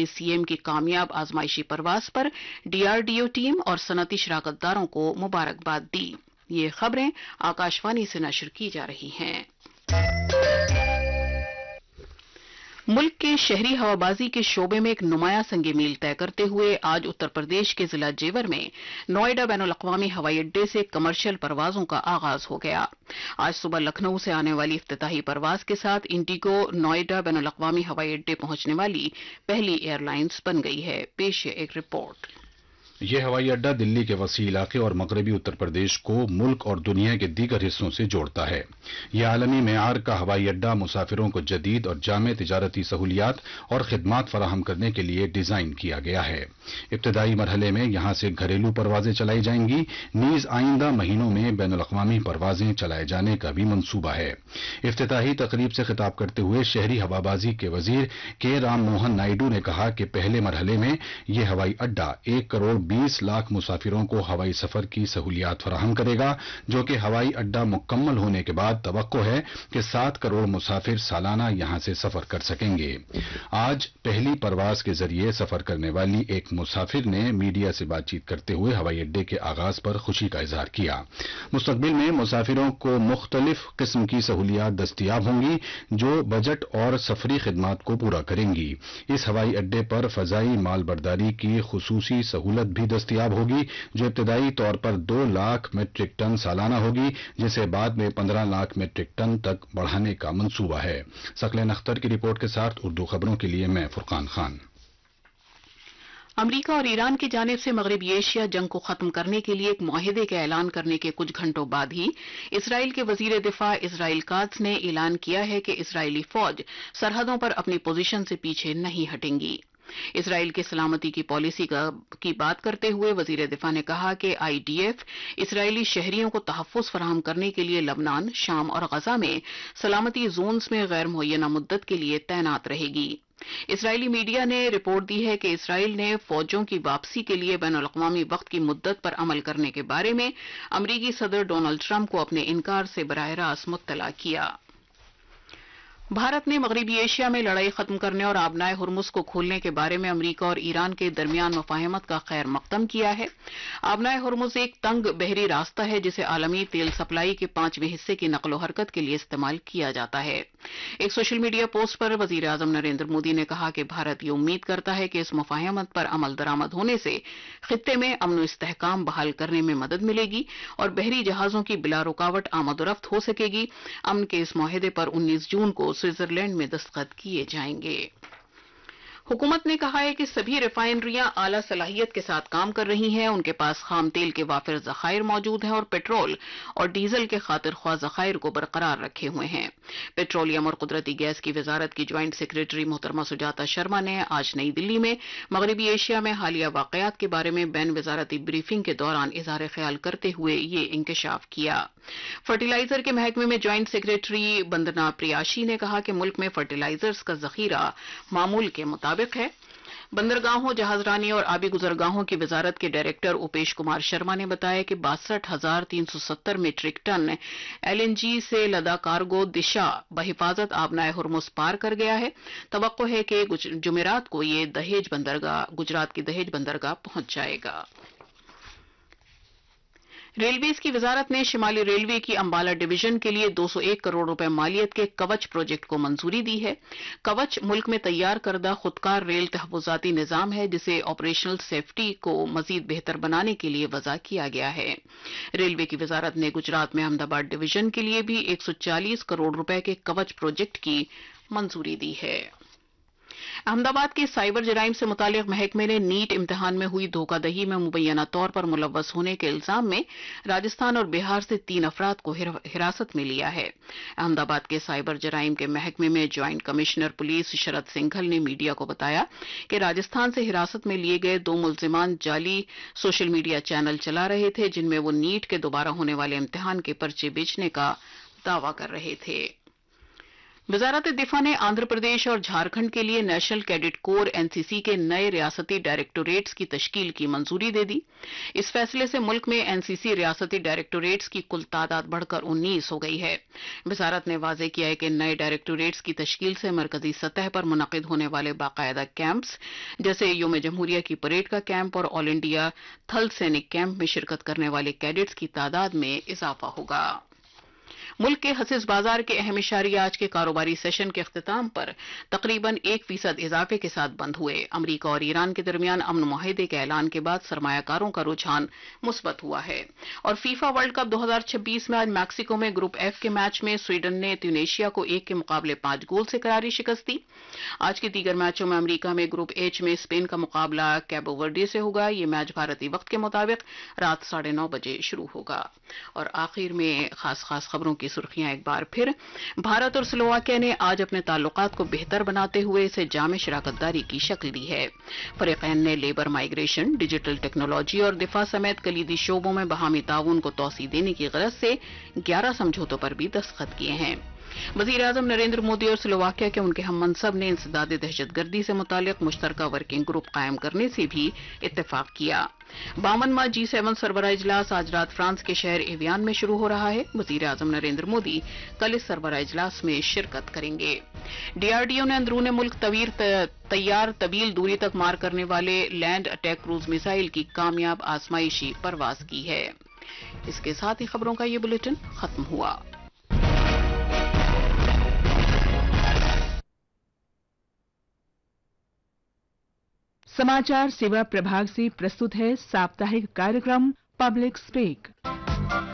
C M کی کامیاب آزمائشی پرواز پر DRDO ٹیم اور صنعتی شراکت داروں کو مبارکباد دی۔ یہ خبریں آکاشوانی سے نشر کی جا رہی ہیں۔ ملک کے شہری ہوابازی کے شعبے میں ایک نمایاں سنگ میل طے کرتے ہوئے آج اتر پردیش کے ضلع جیور میں نوئیڈا بین الاقوامی ہوائی اڈے سے کمرشل پروازوں کا آغاز ہو گیا۔ آج صبح لکھنؤ سے آنے والی افتتاحی پرواز کے ساتھ انڈیگو نوئیڈا بین الاقوامی ہوائی اڈے پہنچنے والی پہلی ایئر لائنز بن گئی ہے۔ پیش ہے ایک رپورٹ۔ یہ ہوائی اڈہ دلی کے وسیع علاقے اور مغربی اتر پردیش کو ملک اور دنیا کے دیگر حصوں سے جوڑتا ہے۔ یہ عالمی معیار کا ہوائی اڈہ مسافروں کو جدید اور جامع تجارتی سہولیات اور خدمات فراہم کرنے کے لیے ڈیزائن کیا گیا ہے۔ ابتدائی مرحلے میں یہاں سے گھریلو پروازیں چلائی جائیں گی، نیز آئندہ مہینوں میں بین الاقوامی پروازیں چلائے جانے کا بھی منصوبہ ہے۔ افتتاحی تقریب سے خطاب کرتے ہوئے شہری ہوابازی کے وزیر کے رام موہن نائیڈو نے کہا کہ پہلے مرحلے میں یہ ہوائی اڈہ 1.20 کروڑ مسافروں کو ہوائی سفر کی سہولیات فراہم کرے گا، جو کہ ہوائی اڈہ مکمل ہونے کے بعد توقع ہے کہ 7 کروڑ مسافر سالانہ یہاں سے سفر کر سکیں گے۔ آج پہلی پرواز کے ذریعے سفر کرنے والی ایک مسافر نے میڈیا سے بات چیت کرتے ہوئے ہوائی اڈے کے آغاز پر خوشی کا اظہار کیا۔ مستقبل میں مسافروں کو مختلف قسم کی سہولیات دستیاب ہوں گی جو بجٹ اور سفری خدمات کو پورا کریں گی۔ اس ہوائی اڈے پر فضائی مال برداری کی خصوصی سہولت بھی دستیاب ہوگی جو ابتدائی طور پر 2 لاکھ میٹرک ٹن سالانہ ہوگی، جسے بعد میں 15 لاکھ میٹرک ٹن تک بڑھانے کا منصوبہ ہے۔ ثقلین اختر کی رپورٹ کے ساتھ اردو خبروں کے لیے میں فرقان خان۔ امریکہ اور ایران کی جانب سے مغربی ایشیا جنگ کو ختم کرنے کے لیے ایک معاہدے کا اعلان کرنے کے کچھ گھنٹوں بعد ہی اسرائیل کے وزیر دفاع اسرائیل کاتز نے اعلان کیا ہے کہ اسرائیلی فوج سرحدوں پر اپنی پوزیشن سے پیچھے نہیں ہٹیں گی۔ اسرائیل کی سلامتی کی پالیسی کی بات کرتے ہوئے وزیر دفاع نے کہا کہ IDF اسرائیلی شہریوں کو تحفظ فراہم کرنے کے لیے لبنان، شام اور غزہ میں سلامتی زونز میں غیر معینہ مدت کے لیے تعینات رہے گی۔ اسرائیلی میڈیا نے رپورٹ دی ہے کہ اسرائیل نے فوجوں کی واپسی کے لیے بین الاقوامی وقت کی مدت پر عمل کرنے کے بارے میں امریکی صدر ڈونلڈ ٹرمپ کو اپنے انکار سے براہ راست مطلع کیا۔ بھارت نے مغربی ایشیا میں لڑائی ختم کرنے اور آبنائے ہرمز کو کھولنے کے بارے میں امریکہ اور ایران کے درمیان مفاہمت کا خیر مقدم کیا ہے۔ آبنائے ہرمز ایک تنگ بحری راستہ ہے جسے عالمی تیل سپلائی کے 5ویں حصے کی نقل و حرکت کے لیے استعمال کیا جاتا ہے۔ ایک سوشل میڈیا پوسٹ پر وزیر اعظم نریندر مودی نے کہا کہ بھارت یہ امید کرتا ہے کہ اس مفاہمت پر عمل درآمد ہونے سے خطے میں امن و استحکام بحال کرنے میں مدد ملے گی اور بحری جہازوں کی بلا رکاوٹ آمد و رفت ہو سکے گی۔ امن کے اس معاہدے پر 19 جون کو سوئٹزرلینڈ میں دستخط کیے جائیں گے۔ حکومت نے کہا ہے کہ سبھی ریفائنریاں اعلیٰ صلاحیت کے ساتھ کام کر رہی ہیں، ان کے پاس خام تیل کے وافر ذخائر موجود ہیں اور پیٹرول اور ڈیزل کے خاطر خواہ ذخائر کو برقرار رکھے ہوئے ہیں۔ پیٹرولیم اور قدرتی گیس کی وزارت کی جوائنٹ سیکریٹری محترمہ سجاتا شرما نے آج نئی دلی میں مغربی ایشیا میں حالیہ واقعات کے بارے میں بین وزارتی بریفنگ کے دوران اظہار خیال کرتے ہوئے یہ انکشاف کیا۔ فرٹیلائزر کے محکمے میں جوائنٹ سیکریٹری بندنا پریاشی نے کہا کہ ملک میں فرٹیلائزرز کا ذخیرہ معمول کے مطابق ہے۔ بندرگاہوں، جہاز رانی اور آبی گزرگاہوں کی وزارت کے ڈائریکٹر اپیش کمار شرما نے بتایا کہ 62,370 میٹرک ٹن LNG سے لدا کارگو دشا بحفاظت آبنائے ہرمز پار کر گیا ہے۔ توقع ہے کہ جمعرات کو یہ گجرات کی دہیج بندرگاہ پہنچ جائے گا۔ ریلویز کی وزارت نے شمالی ریلوے کی امبالہ ڈویژن کے لیے 201 کروڑ روپے مالیت کے کوچ پروجیکٹ کو منظوری دی ہے۔ کوچ ملک میں تیار کردہ خودکار ریل تحفظاتی نظام ہے جسے آپریشنل سیفٹی کو مزید بہتر بنانے کے لیے وضع کیا گیا ہے۔ ریلوے کی وزارت نے گجرات میں احمد آباد ڈویژن کے لیے بھی 140 کروڑ روپے کے کوچ پروجیکٹ کی منظوری دی ہے۔ احمد آباد کے سائبر جرائم سے متعلق محکمے نے نیٹ امتحان میں ہوئی دھوکہ دہی میں مبینہ طور پر ملوث ہونے کے الزام میں راجستھان اور بہار سے 3 افراد کو حراست میں لیا ہے۔ احمد آباد کے سائبر جرائم کے محکمے میں جوائنٹ کمشنر پولیس شرد سنگھل نے میڈیا کو بتایا کہ راجستھان سے حراست میں لیے گئے 2 ملزمان جعلی سوشل میڈیا چینل چلا رہے تھے جن میں وہ نیٹ کے دوبارہ ہونے والے امتحان کے پرچے بیچنے کا دعویٰ کر رہے تھے۔ वजारत दिफा ने आंध्र प्रदेश और झारखंड के लिए नेशनल कैडेट कोर एनसीसी के नए रियासती डायरेक्टोरेट्स की तश्कील की मंजूरी दे दी। इस फैसले से मुल्क में एनसीसी रियासती डायरेक्टोरेट्स की कुल तादाद बढ़कर 19 हो गई है। वजारत ने वाजे किया है कि नए डायरेक्टोरेट्स की तश्कील से मरकजी सतह पर मुनक्किद होने वाले बाकायदा कैंप्स जैसे यौम जमहूरिया की परेड का कैंप और ऑल इंडिया थल सैनिक कैंप में शिरकत करने वाले कैडेट्स की तादाद में इजाफा होगा। मुल्क के हसीस बाजार के अहम इशारिया आज के कारोबारी सेशन के अख्तिताम पर तकरीबन 1% इजाफे के साथ बंद हुए। अमरीका और ईरान के दरमियान अमन मुआहिदे के ऐलान के बाद सरमायाकारों का रुझान मुस्बत हुआ है। और फीफा वर्ल्ड कप 2026 में आज मैक्सिको में ग्रुप एफ के मैच में स्वीडन ने ट्यूनीशिया को 1 के मुकाबले 5 गोल से करारी शिकस्त दी। आज के दीगर मैचों में अमरीका में ग्रुप एच में स्पेन का मुकाबला कैबो वर्डे से होगा। ये मैच भारतीय वक्त के मुताबिक रात 9:30 बजे शुरू होगा। और आखिर में खास खबरों की सुर्खियां एक बार फिर। भारत और स्लोवाकिया ने आज अपने ताल्लुकात को बेहतर बनाते हुए इसे जामे शराकतदारी की शक्ल दी है। फरीकैन ने लेबर माइग्रेशन, डिजिटल टेक्नोलॉजी और दिफा समेत कलीदी शोबों में बाहमी ताउन को तौसीह देने की गरज से 11 समझौतों पर भी दस्तखत किए हैं। वजीर आजम नरेंद्र मोदी और स्लोवाकिया के उनके हम मनसब ने इंसदाद दहशतगर्दी से मुतालिक मुश्तरका वर्किंग ग्रुप कायम करने से भी इत्तेफाक किया। 52वां G7 सरबराह इजलास आज रात फ्रांस के शहर एवियान में शुरू हो रहा है। वजीर आजम नरेंद्र मोदी कल इस सरबराह इजलास में शिरकत करेंगे। डीआरडीओ ने अंदरूने मुल्क तैयार तवील दूरी तक मार करने वाले लैंड अटैक क्रूज मिसाइल की कामयाब आजमाइशी परवाज की है। इसके साथ ही खबरों का ये बुलेटिन खत्म हुआ। समाचार सेवा प्रभाग से प्रस्तुत है साप्ताहिक कार्यक्रम पब्लिक स्पीक।